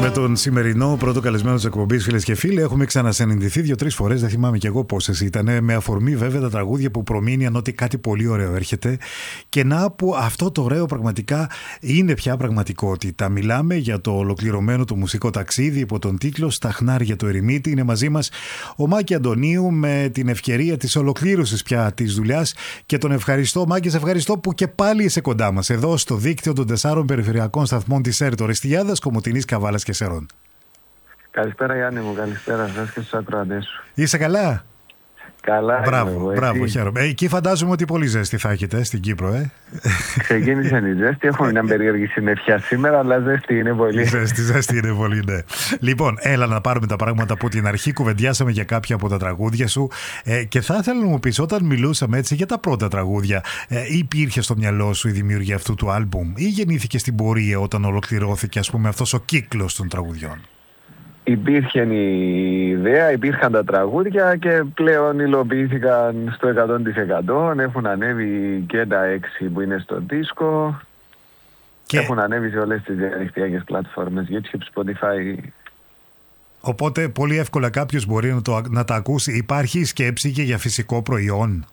Με τον σημερινό πρώτο καλεσμένο της εκπομπής, φίλες και φίλοι, έχουμε ξανασυναντηθεί 2-3 φορές. Δεν θυμάμαι κι εγώ πόσες ήταν. Με αφορμή βέβαια τα τραγούδια που προμήνυαν ότι κάτι πολύ ωραίο έρχεται. Και να που αυτό το ωραίο πραγματικά είναι πια πραγματικότητα. Μιλάμε για το ολοκληρωμένο του μουσικό ταξίδι υπό τον τίτλο Στα χνάρια του Ερημίτη. Είναι μαζί μας ο Μάκη Αντωνίου με την ευκαιρία της ολοκλήρωσης πια της δουλειάς. Και τον ευχαριστώ, Μάκη, σε ευχαριστώ που και πάλι είσαι κοντά μας εδώ στο δίκτυο των 4 περιφερειακών σταθμών της ΕΡΤ Ορεστιάδας, Κομοτηνής, Καβάλας και Σερών. Καλησπέρα Γιάννη μου, καλησπέρα σας και στους ακροατές σου. Είσαι καλά? Καλά. Μπράβο, χαίρομαι. Εκεί φαντάζομαι ότι πολύ ζέστη θα έχετε στην Κύπρο, Ξεκίνησε η ζέστη, έχουμε μια περίεργη συννεφιά σήμερα, αλλά ζέστη είναι πολύ. Ζέστη είναι πολύ, ναι. Λοιπόν, έλα να πάρουμε τα πράγματα από την αρχή. Κουβεντιάσαμε για κάποια από τα τραγούδια σου και θα ήθελα να μου πεις, όταν μιλούσαμε έτσι για τα πρώτα τραγούδια, υπήρχε στο μυαλό σου η δημιουργία αυτού του άλμπουμ ή γεννήθηκε στην πορεία όταν ολοκληρώθηκε, ας πούμε, αυτός ο κύκλος των τραγουδιών? Υπήρχε η ιδέα, υπήρχαν τα τραγούδια και πλέον υλοποιήθηκαν στο 100%. Έχουν ανέβει και τα 6 που είναι στο δίσκο και έχουν ανέβει σε όλες τις διαδικτυακές πλατφόρμες, YouTube, Spotify. Οπότε πολύ εύκολα κάποιος μπορεί να τα ακούσει. Υπάρχει σκέψη και για φυσικό προϊόν?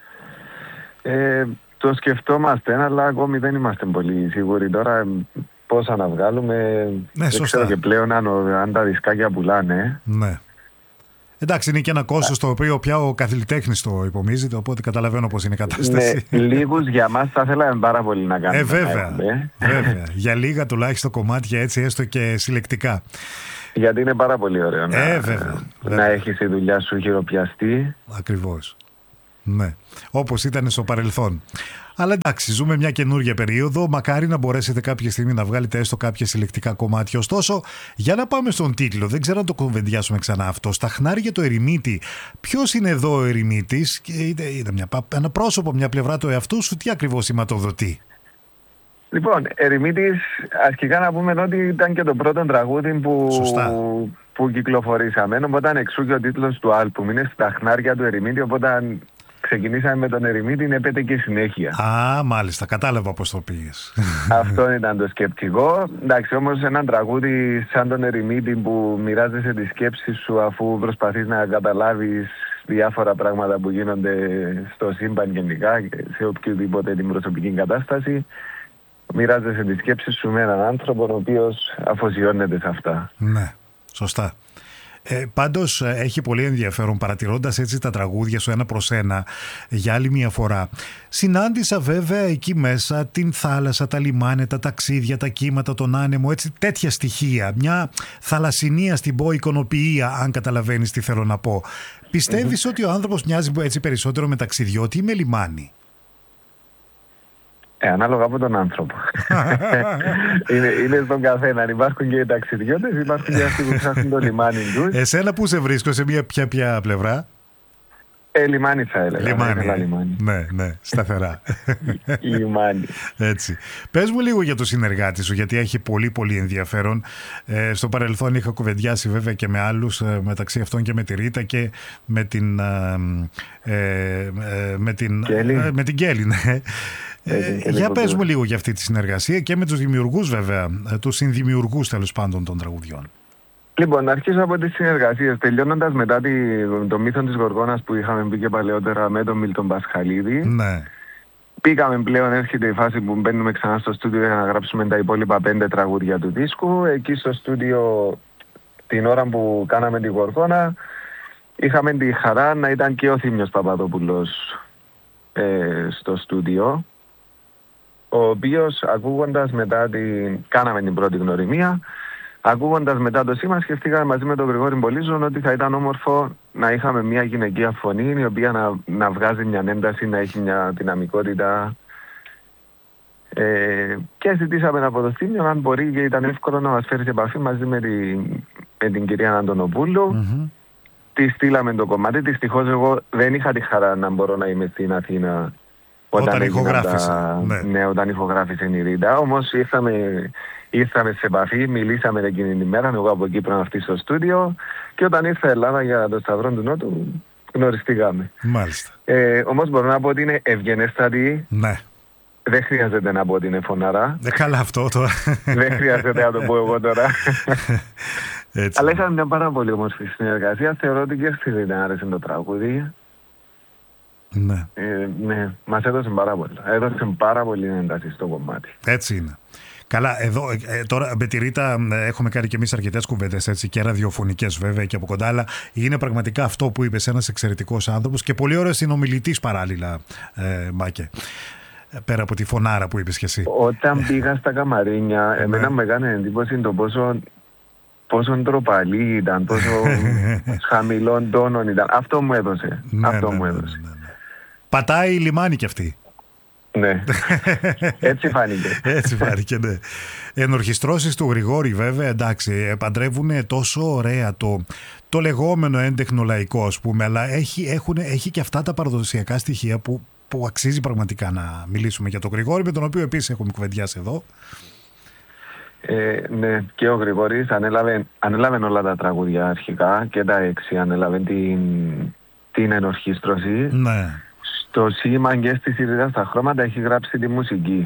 Το σκεφτόμαστε, αλλά ακόμη δεν είμαστε πολύ σίγουροι τώρα πόσα να βγάλουμε. Ναι, δεν ξέρω και πλέον αν τα δισκάκια πουλάνε. Ναι. Εντάξει, είναι και ένα κόστος το οποίο πια ο καθηλητέχνης το υπομίζεται, οπότε καταλαβαίνω πώς είναι η κατάσταση. Ναι, λίγους για μας θα θέλαμε πάρα πολύ να κάνουμε. Βέβαια. Για λίγα τουλάχιστον κομμάτια, έτσι, έστω και συλλεκτικά. Γιατί είναι πάρα πολύ ωραίο βέβαια. να έχεις τη δουλειά σου χειροπιαστή. Ακριβώς. Ναι, όπως ήταν στο παρελθόν. Αλλά εντάξει, ζούμε μια καινούργια περίοδο. Μακάρι να μπορέσετε κάποια στιγμή να βγάλετε έστω κάποια συλλεκτικά κομμάτια. Ωστόσο, για να πάμε στον τίτλο, δεν ξέρω αν το κουβεντιάσουμε ξανά αυτό. Στα χνάρια του Ερημίτη. Ποιος είναι εδώ ο Ερημίτης? Είναι ένα πρόσωπο, μια πλευρά του εαυτού σου. Τι ακριβώς σηματοδοτεί? Λοιπόν, Ερημίτης, αρχικά να πούμε ότι ήταν και το πρώτο τραγούδι που κυκλοφορήσαμε. Οπότε εξού και ο τίτλος του άλμπουμ είναι Στα χνάρια του Ερημίτη. Οπότε ξεκινήσαμε με τον Ερημίτη, είναι πέτε και συνέχεια. Μάλιστα, κατάλαβα πώς το πήγες. Αυτό ήταν το σκεπτικό. Εντάξει, όμως ένα τραγούδι σαν τον Ερημίτη που μοιράζεσαι τις σκέψεις σου αφού προσπαθείς να καταλάβεις διάφορα πράγματα που γίνονται στο σύμπαν γενικά, σε οποιοδήποτε την προσωπική κατάσταση. Μοιράζεσαι τις σκέψεις σου με έναν άνθρωπο ο οποίος αφοσιώνεται σε αυτά. Ναι, σωστά. Πάντως έχει πολύ ενδιαφέρον, παρατηρώντας έτσι τα τραγούδια σου ένα προς ένα για άλλη μια φορά. Συνάντησα βέβαια εκεί μέσα την θάλασσα, τα λιμάνια, τα ταξίδια, τα κύματα, τον άνεμο, έτσι τέτοια στοιχεία. Μια θαλασσινία στην πω εικονοποιία, αν καταλαβαίνεις τι θέλω να πω. Πιστεύεις ότι ο άνθρωπος μοιάζει έτσι περισσότερο με ταξιδιώτη ή με λιμάνι? Ανάλογα από τον άνθρωπο. είναι στον καθένα. Υπάρχουν και οι ταξιδιώτες, υπάρχουν και αυτοί που ψάχνουν το λιμάνι τους. Εσένα πού σε βρίσκω, σε ποια πλευρά? Λιμάνι θα έλεγα. Λιμάνι. Ναι, σταθερά. Λιμάνι. Έτσι. Πες μου λίγο για το συνεργάτη σου, γιατί έχει πολύ πολύ ενδιαφέρον. Στο παρελθόν είχα κουβεντιάσει βέβαια και με άλλους, μεταξύ αυτών και με τη Ρίτα και με την Κέλλη. Ναι. Για πες μου λίγο για αυτή τη συνεργασία και με τους δημιουργούς βέβαια, τους συνδημιουργούς τέλος πάντων των τραγουδιών. Λοιπόν, να αρχίσω από τις συνεργασίες. Τελειώνοντας μετά το μύθο της Γοργόνας που είχαμε πει και παλαιότερα με τον Μίλτον Πασχαλίδη. Ναι. Πήγαμε πλέον, έρχεται η φάση που μπαίνουμε ξανά στο στούντιο για να γράψουμε τα υπόλοιπα 5 τραγούδια του δίσκου. Εκεί στο στούντιο, την ώρα που κάναμε τη Γοργόνα, είχαμε τη χαρά να ήταν και ο Θήμιος Παπαδόπουλος στο στούντιο, ο οποίος ακούγοντας μετά κάναμε την πρώτη γνωριμία, ακούγοντας μετά το σήμα σκεφτήκαμε μαζί με τον Γρηγόρη Πολύζων ότι θα ήταν όμορφο να είχαμε μια γυναικεία φωνή η οποία να βγάζει μια ένταση, να έχει μια δυναμικότητα, και ζητήσαμε από το Θήμιο αν μπορεί, και ήταν εύκολο να μας φέρει σε επαφή μαζί με την κυρία Αντωνοπούλου. Τη στείλαμε το κομμάτι. Δυστυχώς εγώ δεν είχα τη χαρά να μπορώ να είμαι στην Αθήνα όταν ηχογράφησε η Ρίτα. Όμως ήρθαμε σε επαφή, μιλήσαμε εκείνη την ημέρα, εγώ από Κύπρο αυτή στο στούντιο, και όταν ήρθα Ελλάδα για το Σταυρό του Νότου γνωριστήκαμε. Μάλιστα. Όμως μπορώ να πω ότι είναι ευγενέστατη. Ναι. Δεν χρειάζεται να πω ότι είναι φωνάρα. Καλά αυτό τώρα. Δεν χρειάζεται να το πω εγώ τώρα. Έτσι. Αλλά είχαμε μια πάρα πολύ όμορφη συνεργασία. Θεωρώ ότι και στη δεν άρεσε το τραγούδι. Ναι. Ναι, μας έδωσε πάρα πολύ. Έδωσε πάρα πολύ ένταση στο κομμάτι. Έτσι είναι. Καλά, εδώ τώρα με τη Ρίτα έχουμε κάνει και εμείς αρκετές κουβέντες, έτσι, και ραδιοφωνικές βέβαια και από κοντά, αλλά είναι πραγματικά αυτό που είπες, ένας εξαιρετικός άνθρωπος και πολύ ωραίος συνομιλητής παράλληλα, Μάκε. Πέρα από τη φωνάρα που είπες και εσύ. Όταν πήγα στα καμαρίνια, εμένα με έκανε εντύπωση το πόσο ντροπαλή ήταν, πόσο χαμηλών τόνων ήταν. Αυτό μου έδωσε. Αυτό μου έδωσε. Πατάει λιμάνι κι αυτή. Ναι, έτσι φάνηκε. Έτσι φάνηκε, ναι. Ενορχιστρώσεις του Γρηγόρη βέβαια, εντάξει, παντρεύουν τόσο ωραία το λεγόμενο έντεχνο λαϊκό, ας πούμε, αλλά έχει και αυτά τα παραδοσιακά στοιχεία που αξίζει πραγματικά να μιλήσουμε για τον Γρηγόρη, με τον οποίο επίσης έχουμε κουβεντιάσει εδώ. Ναι, και ο Γρηγόρης ανέλαβε όλα τα τραγούδια αρχικά και τα 6 ανέλαβε την ενορχίστρωση. Ναι. Στο σήμα και στη σειρά στα χρώματα έχει γράψει τη μουσική.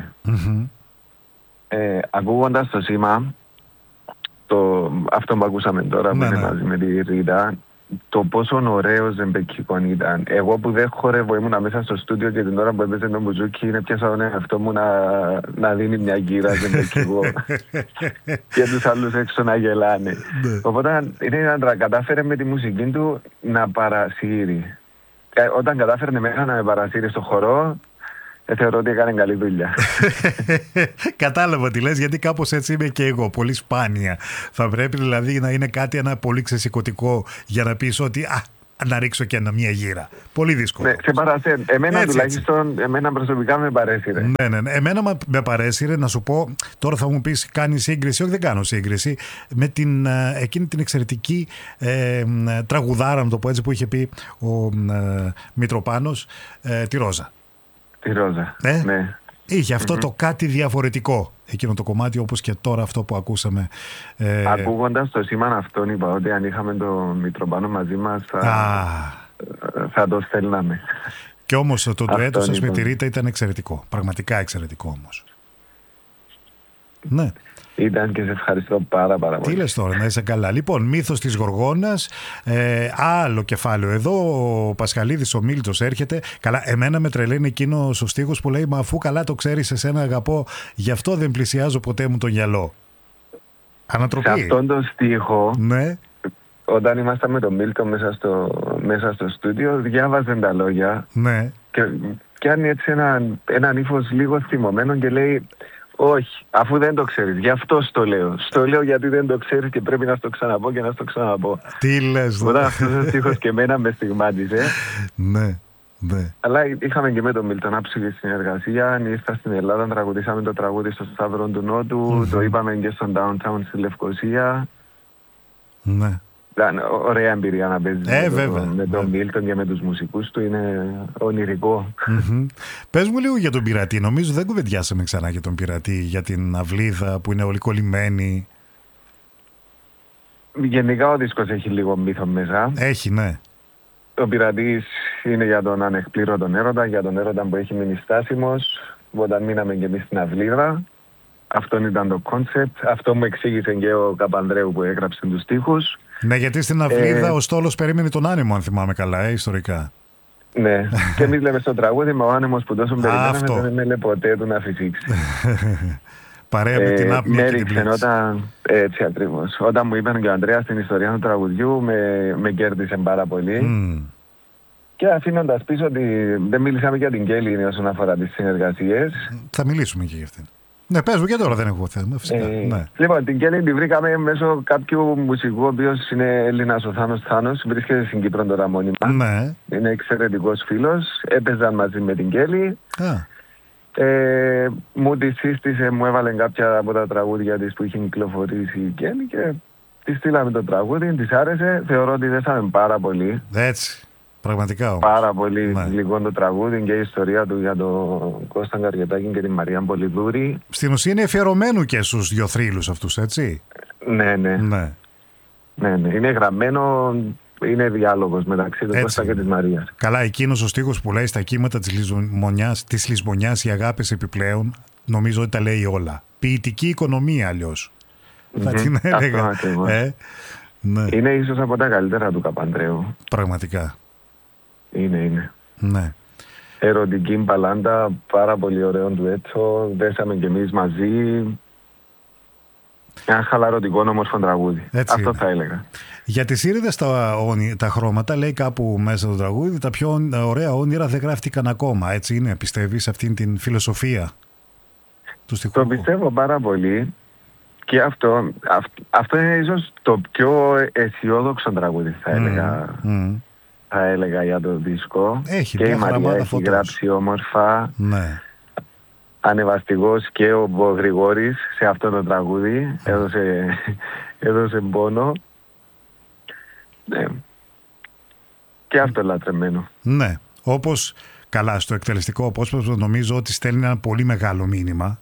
Ακούγοντας το σήμα, αυτό που ακούσαμε τώρα που είναι μαζί με τη Ρίτα, το πόσο ωραίος ζεμπεκικό ήταν. Εγώ που δεν χορεύω, ήμουν μέσα στο στούντιο και την ώρα που έπαιζε το μπουζούκι, είναι πιάσα τον εαυτό μου να δίνει μια γύρα ζεμπεκικό και τους άλλους έξω να γελάνε. Οπότε κατάφερε με τη μουσική του να παρασύρει. Όταν κατάφερνε μένα να με παρασύρει στο χορό, θεωρώ ότι έκανε καλή δουλειά. Κατάλαβα τι λες, γιατί κάπως έτσι είμαι και εγώ. Πολύ σπάνια. Θα πρέπει δηλαδή να είναι κάτι ένα πολύ ξεσηκωτικό για να πεις ότι να ρίξω και μια γύρα. Πολύ δύσκολο. Ναι, σε παρασύρει. Εμένα έτσι, τουλάχιστον, εμένα προσωπικά με παρέσυρε. Ναι. Εμένα με παρέσυρε, να σου πω, τώρα θα μου πεις κάνει σύγκριση, όχι δεν κάνω σύγκριση, με εκείνη την εξαιρετική τραγουδάρα, να το πω έτσι, που είχε πει ο Μητροπάνος, τη Ρόζα. Τη Ρόζα, ναι. Είχε αυτό το κάτι διαφορετικό, εκείνο το κομμάτι, όπως και τώρα αυτό που ακούσαμε. Ακούγοντας το σήμα αυτόν, είπα ότι αν είχαμε το Μητροπάνο μαζί μας θα το στέλναμε. Και όμως το ντουέτο σας με τη Ρίτα ήταν εξαιρετικό, πραγματικά εξαιρετικό όμως. Ναι. Ήταν και σε ευχαριστώ πάρα πολύ. Τι λες τώρα, να είσαι καλά. Λοιπόν, Μύθος της Γοργόνας, άλλο κεφάλαιο εδώ. Ο Πασχαλίδης ο Μίλτος έρχεται. Καλά, εμένα με τρελαίνει εκείνος ο στίχος που λέει «Μα αφού καλά το ξέρεις, εσένα αγαπώ, γι' αυτό δεν πλησιάζω ποτέ μου το γυαλό». Ανατροπή. Σε αυτόν τον στίχο, ναι. Όταν ήμασταν με τον Μίλτο μέσα στο στούντιο, διάβαζε τα λόγια. Ναι. Και κάνει έτσι έναν ύφος λίγο θυμωμένο και λέει «Όχι, αφού δεν το ξέρεις, γι' αυτό στο λέω. Στο λέω γιατί δεν το ξέρεις και πρέπει να στο ξαναπώ και να στο ξαναπώ». Τι λες. Όταν αυτός ο στίχος και εμένα με στιγμάτισε. Ναι. Αλλά είχαμε και με τον Μίλτον άψογη συνεργασία. Ήρθα στην Ελλάδα, τραγουδήσαμε το τραγούδι στο Σταύρο του Νότου, το είπαμε και στο Downtown στη Λευκοσία. Ναι. Ωραία εμπειρία να παίζει με τον Μίλτον και με τους μουσικούς του, είναι ονειρικό. Πες μου λίγο για τον Πειρατή. Νομίζω δεν κουβεντιάσαμε ξανά για τον Πειρατή, για την αυλίδα που είναι όλη κολλημένη. Γενικά ο δίσκος έχει λίγο μύθο μέσα. Έχει, ναι. Ο Πειρατής είναι για τον ανεκπλήρωτον έρωτα, για τον έρωτα που έχει μείνει στάσιμος, όταν μείναμε και εμείς στην αυλίδα. Αυτό ήταν το κόνσεπτ. Αυτό μου εξήγησε και ο Καπανδρέου που έγραψε τους στίχους. Ναι, γιατί στην αυλίδα ο Στόλος περίμενε τον άνεμο, αν θυμάμαι καλά, ιστορικά. Ναι, και εμείς λέμε στο τραγούδι, μα ο άνεμος που τόσο περιμέναμε δεν έμελε ποτέ του να φυσήξει. Παρέα με την άπνοια και την πλήξη. Έτσι ακριβώς. Όταν μου είπαν και ο Ανδρέας την ιστορία του τραγουδιού, με κέρδισε πάρα πολύ. Και αφήνοντας πίσω ότι δεν μιλήσαμε για την Κέλλη όσον αφορά τις συνεργασίες. Θα μιλήσουμε και για αυτήν. Ναι, πες μου, και τώρα δεν έχω θέμα, φυσικά. Ναι. Λοιπόν, την Κέλλη την βρήκαμε μέσω κάποιου μουσικού, ο οποίος είναι Έλληνας, ο Θάνος, βρίσκεται στην Κύπρο τώρα μόνιμα. Ναι. Είναι εξαιρετικός φίλος, έπαιζαν μαζί με την Κέλλη. Μου τη σύστησε, μου έβαλε κάποια από τα τραγούδια της που είχε κυκλοφορήσει η Κέλλη και τη στείλαμε το τραγούδι, της άρεσε, θεωρώ ότι δέσαμε πάρα πολύ. Έτσι. Πραγματικά όμως. Πάρα πολύ γλυκό το τραγούδι και η ιστορία του για τον Κώστα Καριετάκη και την Μαρία Πολυδούρη. Στην ουσία είναι αφιερωμένο και στους δύο θρύλους αυτούς, έτσι. Ναι. Είναι γραμμένο είναι διάλογος μεταξύ του Κώστα και της Μαρίας. Καλά, εκείνος ο στίχος που λέει στα κύματα της Λησμονιάς οι αγάπες επιπλέον, νομίζω ότι τα λέει όλα. Ποιητική οικονομία αλλιώς. Θα την έλεγα. Ναι. Είναι ίσως από τα καλύτερα του Καπανδρέου. Πραγματικά. Είναι. Ναι. Ερωτική μπαλάντα, πάρα πολύ ωραίο ντουέτο. Δέσαμε κι εμείς μαζί. Ένα χαλαρωτικό όμορφο τραγούδι. Αυτό είναι. Θα έλεγα. Για τις Ήριδες τα χρώματα, λέει κάπου μέσα το τραγούδι, τα πιο ωραία όνειρα δεν γράφτηκαν ακόμα. Έτσι είναι, πιστεύεις αυτήν την φιλοσοφία του στιχού? Το πιστεύω πάρα πολύ. Και αυτό είναι ίσως το πιο αισιόδοξο τραγούδι, θα έλεγα. Θα έλεγα για το δίσκο. Έχει και η Μαρία έχει γράψει όμορφα. Ναι. Ανεβαστικός και ο Γρηγόρης σε αυτό το τραγούδι. Έδωσε πόνο. Ναι. Και αυτό λατρεμένο. Ναι. Όπως καλά στο εκτελεστικό απόσπασμα νομίζω ότι στέλνει ένα πολύ μεγάλο μήνυμα.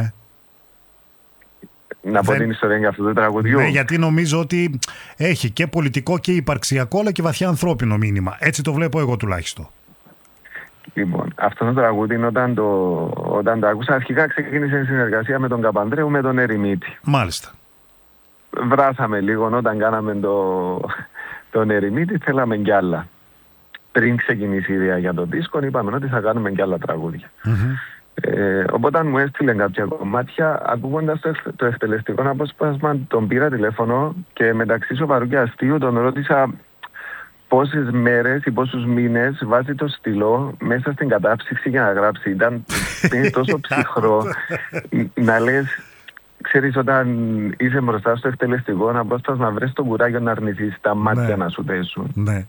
Να πω την ιστορία για αυτό το τραγουδιού. Ναι, γιατί νομίζω ότι έχει και πολιτικό και υπαρξιακό αλλά και βαθιά ανθρώπινο μήνυμα. Έτσι το βλέπω εγώ τουλάχιστον. Λοιπόν, αυτό το τραγούδι όταν το άκουσα, αρχικά ξεκίνησε συνεργασία με τον Καπανδρέου με τον Ερημίτη. Μάλιστα. Βράσαμε λίγο όταν κάναμε τον Ερημίτη, θέλαμε κι άλλα. Πριν ξεκινήσει η ιδέα για τον δίσκο, είπαμε ότι θα κάνουμε κι άλλα τραγούδια. Οπότε μου έστειλε κάποια κομμάτια, ακούγοντας το εκτελεστικό απόσπασμα, τον πήρα τηλέφωνο και μεταξύ σοβαρού και αστείου τον ρώτησα πόσες μέρες ή πόσους μήνες βάζει το στυλό μέσα στην κατάψυξη για να γράψει. Ήταν τόσο ψυχρό να λες, ξέρεις, όταν είσαι μπροστά στο εκτελεστικό απόσπασμα να βρεις το κουράγιο να αρνηθείς τα μάτια να σου δέσουν. Ναι.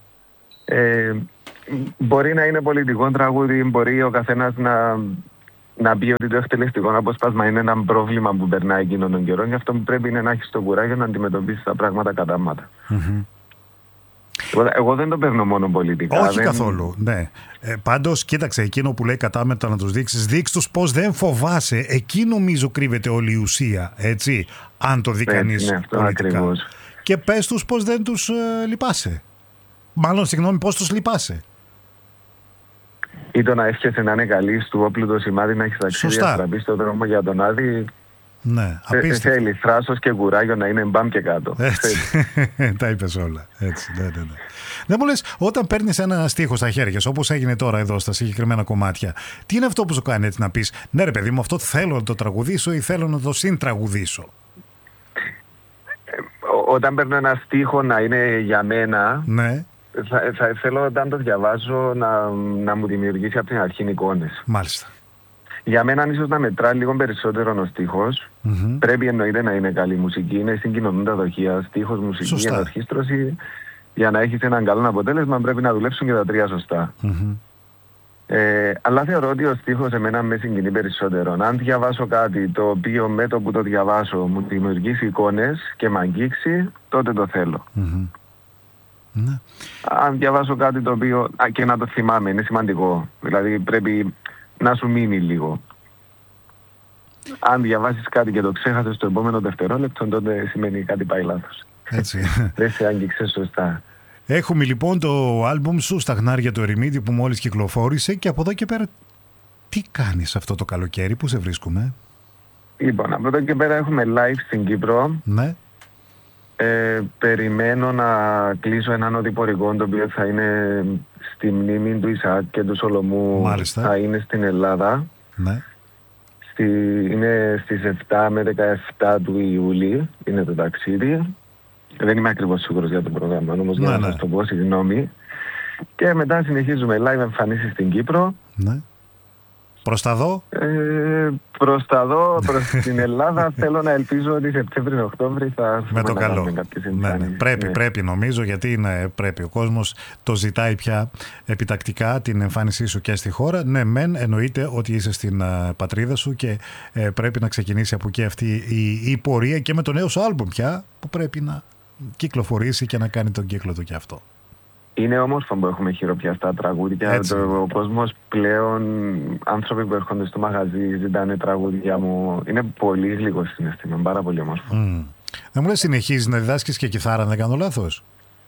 Μπορεί να είναι πολιτικό τραγούδι, μπορεί ο καθένας να πει ότι το εκτελεστικό απόσπασμα είναι ένα πρόβλημα που περνάει εκείνον τον καιρό, και αυτό που πρέπει είναι να έχεις το κουράγιο να αντιμετωπίσεις τα πράγματα κατάματα. Εγώ δεν το παίρνω μόνο πολιτικά. Όχι καθόλου, ναι. Πάντως, κοίταξε, εκείνο που λέει κατάμετα να τους δείξεις, δείξ' τους πως δεν φοβάσαι. Εκεί νομίζω κρύβεται όλη η ουσία, έτσι, αν το δει κανείς πολιτικά. Ακριβώς. Και πες τους πως δεν τους λυπάσαι. Μάλλον, συγγνώμη, πως τους λυπάσαι. Ή το να εύχεσαι να είναι καλή του όπλου το σημάδι, να έχεις ταξίδια στραπεί στον δρόμο για τον Άδη. Ναι, θέλει θράσος και κουράγιο να είναι μπαμ και κάτω. Έτσι. Τα είπες όλα. Έτσι, ναι. Δεν μου λες, όταν παίρνεις ένα στίχο στα χέρια, όπως έγινε τώρα εδώ στα συγκεκριμένα κομμάτια, τι είναι αυτό που σου κάνει έτσι να πεις, ναι ρε παιδί μου, αυτό θέλω να το τραγουδήσω ή θέλω να το συντραγουδήσω? Όταν παίρνω ένα στίχο να είναι για μένα, ναι. Θα θέλω όταν το διαβάζω να μου δημιουργήσει από την αρχή εικόνες. Μάλιστα. Για μένα ίσως να μετράει λίγο περισσότερο ο στίχος. Πρέπει εννοείται να είναι καλή μουσική, είναι συγκοινωνούν τα δοχεία, στίχος, μουσική, ενορχήστρωση. Για να έχεις έναν καλό αποτέλεσμα πρέπει να δουλέψουν και τα τρία σωστά. Αλλά θεωρώ ότι ο στίχος εμένα με συγκινεί περισσότερο. Αν διαβάσω κάτι το οποίο με το που το διαβάσω μου δημιουργήσει εικόνες και με αγγίξει, τότε το θέλω. Ναι. Αν διαβάσω κάτι το οποίο και να το θυμάμαι, είναι σημαντικό. Δηλαδή πρέπει να σου μείνει λίγο. Αν διαβάσεις κάτι και το ξέχασες στο επόμενο δευτερόλεπτο, τότε σημαίνει κάτι πάει λάθος. Έτσι. Δεν σε άγγιξες σωστά. Έχουμε λοιπόν το άλμπουμ σου στα χνάρια του Ερημίτη που μόλις κυκλοφόρησε, και από εδώ και πέρα τι κάνεις αυτό το καλοκαίρι, που σε βρίσκουμε? Λοιπόν, από εδώ και πέρα έχουμε live στην Κύπρο. Ναι. Περιμένω να κλείσω έναν οδηπορικό το οποίο θα είναι στη μνήμη του Ισαάκ και του Σολομού. Μάλιστα. Θα είναι στην Ελλάδα. Ναι. Είναι στις 7 με 17 του Ιουλίου είναι το ταξίδι. Δεν είμαι ακριβώς σίγουρος για το πρόγραμμα, όμως για να σας το πω, συγγνώμη. Και μετά συνεχίζουμε live εμφανίσεις στην Κύπρο. Ναι. Προς τα δω? Προς τα δω, προς την Ελλάδα θέλω να ελπίζω ότι Σεπτέμβρη-Οκτώβρη θα με το καλό. Πρέπει νομίζω, γιατί πρέπει. Ο κόσμος το ζητάει πια επιτακτικά την εμφάνισή σου και στη χώρα. Ναι, μεν εννοείται ότι είσαι στην πατρίδα σου και πρέπει να ξεκινήσει από εκεί αυτή η πορεία, και με το νέο σου άλμπουμ πια που πρέπει να κυκλοφορήσει και να κάνει τον κύκλο του και αυτό. Είναι όμορφο που έχουμε χειροπιαστά τραγούδια. Ο κόσμος πλέον, άνθρωποι που έρχονται στο μαγαζί, ζητάνε τραγούδια μου. Είναι πολύ γλυκό συναίσθημα, πάρα πολύ όμορφο. Δεν μου λες, συνεχίζεις να διδάσκεις και κιθάρα, αν δεν κάνω λάθος?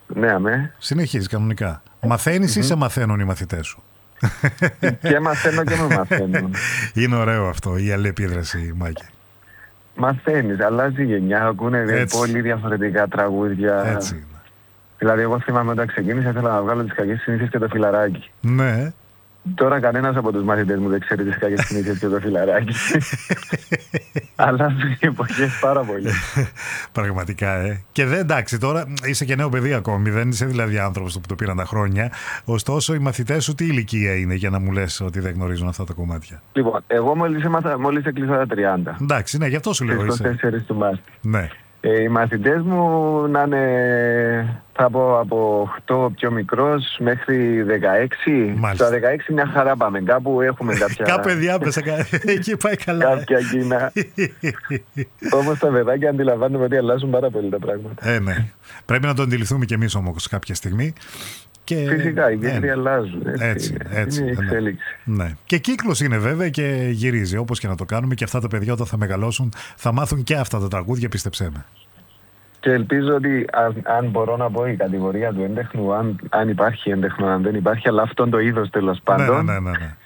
Ναι, αμέ. Συνεχίζεις κανονικά. Μαθαίνεις ή σε μαθαίνουν οι μαθητές σου? Και μαθαίνω και με μαθαίνουν. Είναι ωραίο αυτό, η αλληλεπίδραση, Μάκη. Μαθαίνεις, αλλάζει η γενιά, ακούνε πολύ διαφορετικά τραγούδια. Έτσι είναι. Δηλαδή, εγώ θυμάμαι όταν ξεκίνησα, ήθελα να βγάλω τις κακές συνήθειες και το φιλαράκι. Ναι. Τώρα κανένας από τους μαθητές μου δεν ξέρει τις κακές συνήθειες και το φιλαράκι. Αλλάζουν οι εποχές πάρα πολύ. Πραγματικά, Και δεν, εντάξει, τώρα είσαι και νέο παιδί ακόμη, δεν είσαι δηλαδή άνθρωπος που το πήραν τα χρόνια. Ωστόσο, οι μαθητές σου τι ηλικία είναι για να μου λες ότι δεν γνωρίζουν αυτά τα κομμάτια? Λοιπόν, εγώ μόλις έκλεισα τα 30. Εντάξει, ναι, γι' αυτό σου λέω. Στις 24 του Μάρτη. Ναι. Οι μαθητές μου να είναι, θα πω, από 8 πιο μικρός μέχρι 16. Μάλιστα. Στα 16 μια χαρά πάμε. Κάπου έχουμε κάποια... Κάπου διάπεσα, εκεί πάει καλά. Κάποια κοινά. Όμως τα παιδάκια αντιλαμβάνουμε ότι αλλάζουν πάρα πολύ τα πράγματα. Ναι. Πρέπει να το αντιληφθούμε κι εμείς όμως κάποια στιγμή. Και... Φυσικά, οι κύριοι αλλάζουν. Έτσι. Είναι η εξέλιξη. Ναι. Και κύκλος είναι βέβαια και γυρίζει. Όπως και να το κάνουμε, και αυτά τα παιδιά όταν θα μεγαλώσουν θα μάθουν και αυτά τα τραγούδια, πίστεψέ με. Και ελπίζω ότι αν μπορώ να πω η κατηγορία του έντεχνου, αν υπάρχει έντεχνο, αν δεν υπάρχει, αλλά αυτόν το είδος τέλος πάντων, ναι.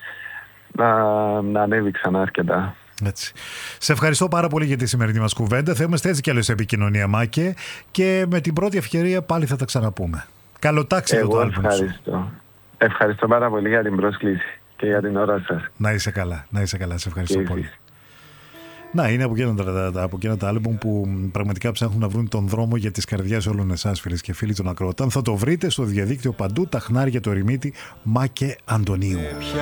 να ανέβει ξανά αρκετά. Έτσι. Σε ευχαριστώ πάρα πολύ για τη σημερινή μας κουβέντα. Θα είμαστε έτσι κι αλλιώς σε επικοινωνία, Μάκε, και με την πρώτη ευκαιρία πάλι θα τα ξαναπούμε. Καλοτάξιδο το άλμπουμ σου. Ευχαριστώ πάρα πολύ για την πρόσκληση και για την ώρα σας. Να είσαι καλά, σε ευχαριστώ πολύ. Να, είναι από εκείνα τα άλμπουμ που πραγματικά ψάχνουν να βρουν τον δρόμο για τις καρδιές όλων εσάς, φίλες και φίλοι των ακροατών. Θα το βρείτε στο διαδίκτυο παντού, τα χνάρια του ερημίτη Μάκε Αντωνίου.